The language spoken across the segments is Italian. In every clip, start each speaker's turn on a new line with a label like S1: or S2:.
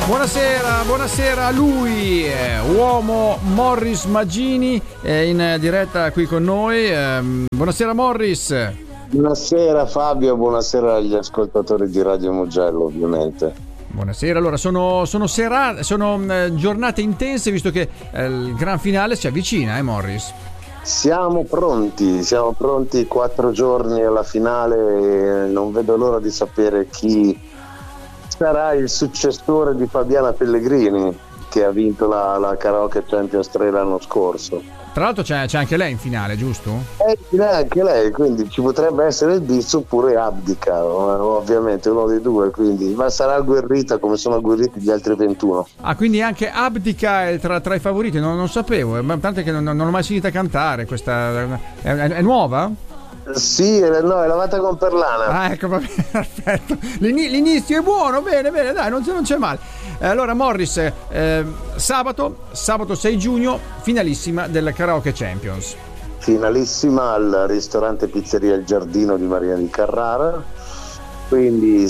S1: Buonasera a lui, uomo Morris Maggini, in diretta qui con noi. Buonasera Morris.
S2: Buonasera Fabio, buonasera agli ascoltatori di Radio Mugello, ovviamente.
S1: Buonasera, allora sono giornate intense visto che il gran finale si avvicina, Morris?
S2: Siamo pronti, 4 giorni alla finale, non vedo l'ora di sapere chi sarà il successore di Fabiana Pellegrini, che ha vinto la Karaoke Champions 3 l'anno scorso.
S1: Tra l'altro c'è anche lei in finale, giusto?
S2: Anche lei, quindi ci potrebbe essere il bis oppure abdica, ovviamente uno dei due, quindi, ma sarà agguerrita come sono agguerriti gli altri 21.
S1: Ah, quindi anche abdica è tra i favoriti, non sapevo, ma tanto che non l'ho mai sentita cantare, questa è nuova?
S2: Sì, no, è lavata con Perlana.
S1: Ah, ecco, va bene, perfetto. L'inizio è buono, bene, dai, non c'è male. Allora, Morris, sabato 6 giugno, finalissima del Karaoke Champions.
S2: Finalissima al ristorante Pizzeria Il Giardino di Marina di Carrara. Quindi,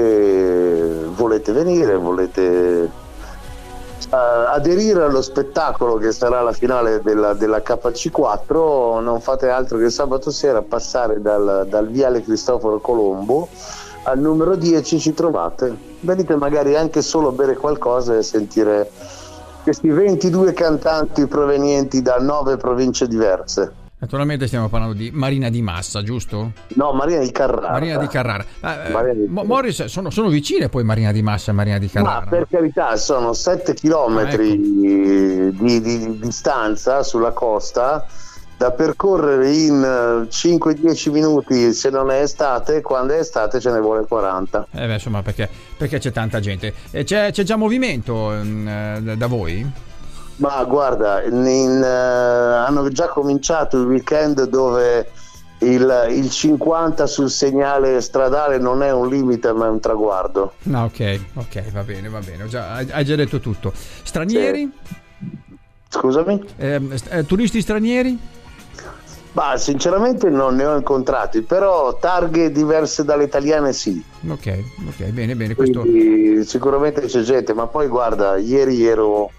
S2: se volete venire, volete aderire allo spettacolo che sarà la finale della KC4, non fate altro che sabato sera passare dal viale Cristoforo Colombo al numero 10, ci trovate. Venite magari anche solo a bere qualcosa e sentire questi 22 cantanti provenienti da 9 province diverse.
S1: Naturalmente stiamo parlando di Marina di Massa, giusto?
S2: No, Marina di Carrara.
S1: Morris, sono vicine poi Marina di Massa e Marina di Carrara.
S2: Ma per carità, sono 7 chilometri di distanza sulla costa da percorrere in 5-10 minuti se non è estate. Quando è estate ce ne vuole 40.
S1: Insomma, perché c'è tanta gente. C'è già movimento da voi?
S2: Ma guarda, hanno già cominciato il weekend dove il 50 sul segnale stradale non è un limite ma è un traguardo.
S1: No, ok, va bene, hai già detto tutto. Stranieri?
S2: Sì. Scusami?
S1: Turisti stranieri?
S2: Ma sinceramente non ne ho incontrati, però targhe diverse dalle italiane sì.
S1: Ok, bene.
S2: Quindi sicuramente c'è gente, ma poi guarda, ieri ero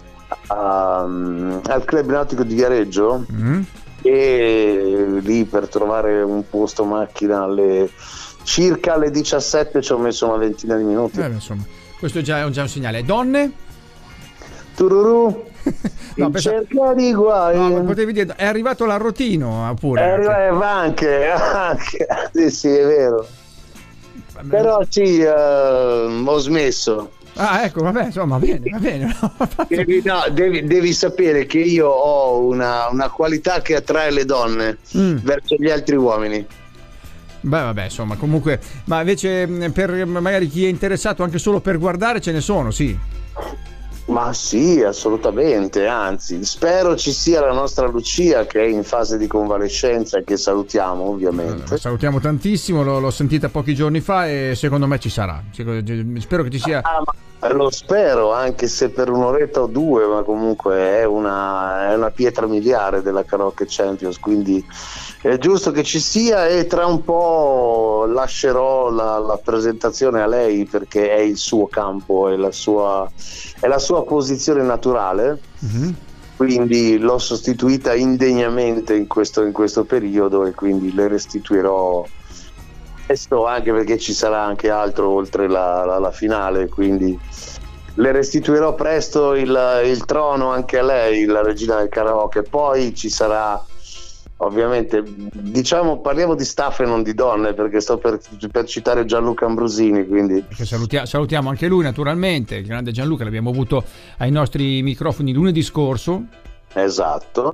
S2: al club nautico di Viareggio e lì per trovare un posto macchina circa alle 17 ci ho messo una ventina di minuti.
S1: Insomma, questo è già un segnale. Donne?
S2: Tururù. In cerca di guai.
S1: No, potevi dire, è arrivato l'arrotino pure.
S2: Anche. Sì, è vero. Però sì, ho smesso.
S1: Ah, ecco, vabbè, insomma, va bene.
S2: Devi sapere che io ho una qualità che attrae le donne verso gli altri uomini.
S1: Beh, vabbè, insomma, comunque, ma invece per magari chi è interessato anche solo per guardare ce ne sono, sì.
S2: Ma sì, assolutamente, anzi, spero ci sia la nostra Lucia che è in fase di convalescenza e che salutiamo ovviamente.
S1: Salutiamo tantissimo, l'ho sentita pochi giorni fa e secondo me ci sarà. Spero che ci sia.
S2: Lo spero, anche se per un'oretta o due, ma comunque è una pietra miliare della Karaoke Champions, quindi è giusto che ci sia e tra un po' lascerò la presentazione a lei perché è il suo campo, è la sua posizione naturale. Quindi l'ho sostituita indegnamente in questo periodo e quindi le restituirò presto, anche perché ci sarà anche altro oltre la finale, quindi le restituirò presto il trono anche a lei, la regina del karaoke. Poi ci sarà ovviamente, parliamo di staff e non di donne, perché sto per citare Gianluca Ambrosini, quindi
S1: salutiamo anche lui naturalmente, il grande Gianluca, l'abbiamo avuto ai nostri microfoni lunedì scorso.
S2: Esatto.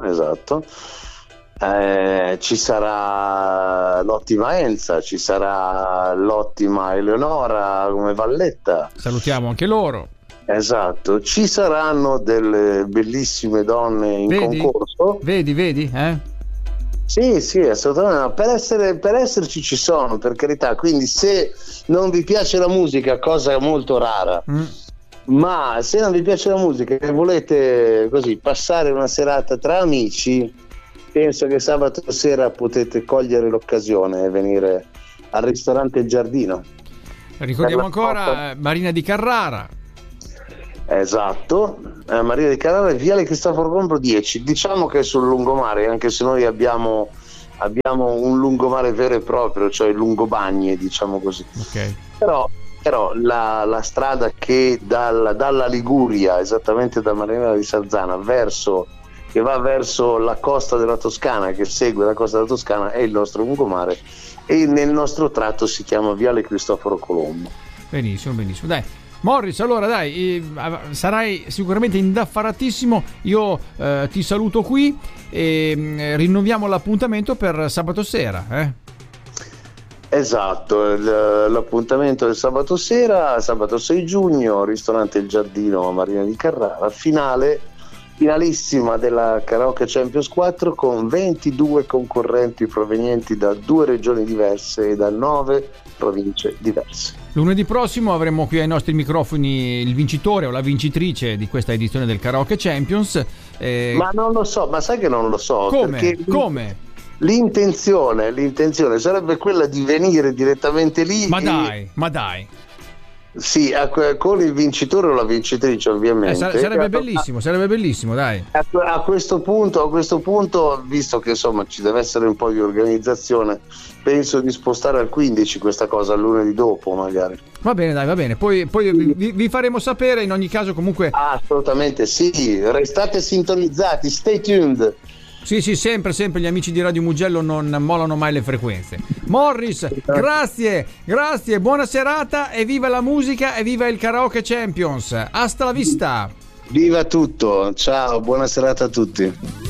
S2: Ci sarà l'ottima Enza, ci sarà l'ottima Eleonora come Valletta,
S1: salutiamo anche loro.
S2: Esatto, ci saranno delle bellissime donne in concorso.
S1: Vedi?
S2: Sì, assolutamente. Per esserci ci sono, per carità. Quindi se non vi piace la musica, cosa molto rara, ma se non vi piace la musica e volete così passare una serata tra amici, penso che sabato sera potete cogliere l'occasione e venire al ristorante Il Giardino.
S1: Ricordiamo ancora Marina di Carrara.
S2: Esatto, Marina di Carrara, Viale Cristoforo Colombo 10. Diciamo che è sul lungomare, anche se noi abbiamo un lungomare vero e proprio, cioè il Lungobagne, diciamo così.
S1: Okay.
S2: Però la strada che dalla Liguria, esattamente da Marinara di Sarzana, che va verso la costa della Toscana, che segue la costa della Toscana, è il nostro lungomare, e nel nostro tratto si chiama Viale Cristoforo Colombo.
S1: Benissimo, dai. Morris, allora dai, sarai sicuramente indaffaratissimo, io ti saluto qui e rinnoviamo l'appuntamento per sabato sera.
S2: Esatto, l'appuntamento del sabato sera, sabato 6 giugno, ristorante Il Giardino a Marina di Carrara, finalissima della Karaoke Champions 4 con 22 concorrenti provenienti da 2 regioni diverse e da 9 province diverse.
S1: Lunedì prossimo avremo qui ai nostri microfoni il vincitore o la vincitrice di questa edizione del Karaoke Champions.
S2: Ma non lo so, ma sai che non lo so.
S1: Come?
S2: L'intenzione sarebbe quella di venire direttamente lì.
S1: Ma dai.
S2: Sì, con il vincitore o la vincitrice, ovviamente.
S1: Sarebbe bellissimo, dai.
S2: A questo punto, visto che insomma ci deve essere un po' di organizzazione, penso di spostare al 15 questa cosa, al lunedì dopo magari.
S1: Va bene. Poi vi faremo sapere, in ogni caso comunque.
S2: Assolutamente sì, restate sintonizzati, stay tuned.
S1: Sì, sempre gli amici di Radio Mugello non mollano mai le frequenze. Morris, grazie, buona serata e viva la musica e viva il Karaoke Champions. Hasta la vista.
S2: Viva tutto, ciao, buona serata a tutti.